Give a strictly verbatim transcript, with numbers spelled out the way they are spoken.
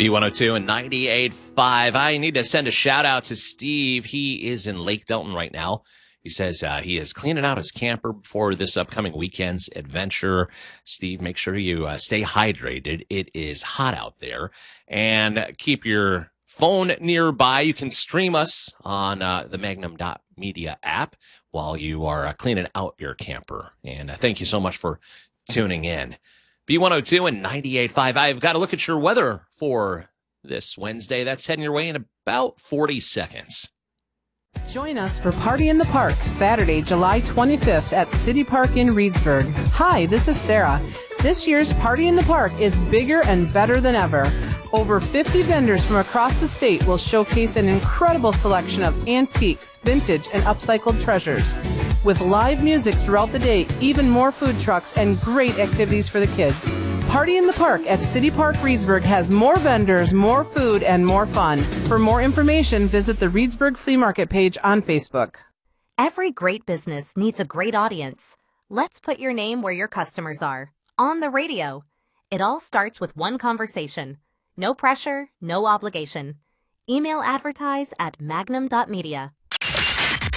B one oh two and ninety-eight point five. I need to send a shout out to Steve. He is in Lake Delton right now. He says uh, he is cleaning out his camper before this upcoming weekend's adventure. Steve, make sure you uh, stay hydrated. It is hot out there. And keep your phone nearby. You can stream us on uh, the Magnum dot media app while you are uh, cleaning out your camper. And uh, thank you so much for tuning in. B one oh two and ninety-eight point five. I've got to look at your weather for this Wednesday. That's heading your way in about forty seconds. Join us for Party in the Park, Saturday, July twenty-fifth at City Park in Reedsburg. Hi, this is Sarah. This year's Party in the Park is bigger and better than ever. Over fifty vendors from across the state will showcase an incredible selection of antiques, vintage, and upcycled treasures. With live music throughout the day, even more food trucks, and great activities for the kids. Party in the Park at City Park Reedsburg has more vendors, more food, and more fun. For more information, visit the Reedsburg Flea Market page on Facebook. Every great business needs a great audience. Let's put your name where your customers are. On the radio. It all starts with one conversation. No pressure, no obligation. Email advertise at magnum dot media.